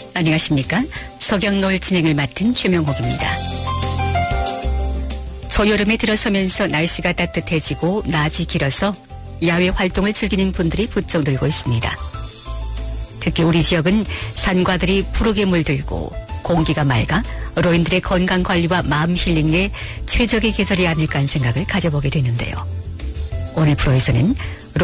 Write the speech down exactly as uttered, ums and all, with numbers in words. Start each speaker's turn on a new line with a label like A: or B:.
A: 안녕하십니까. 석양노을 진행을 맡은 최명옥입니다. 초여름에 들어서면서 날씨가 따뜻해지고 낮이 길어서 야외 활동을 즐기는 분들이 부쩍 늘고 있습니다. 특히 우리 지역은 산과들이 푸르게 물들고 공기가 맑아 어르신들의 건강관리와 마음 힐링에 최적의 계절이 아닐까 하는 생각을 가져보게 되는데요. 오늘 프로에서는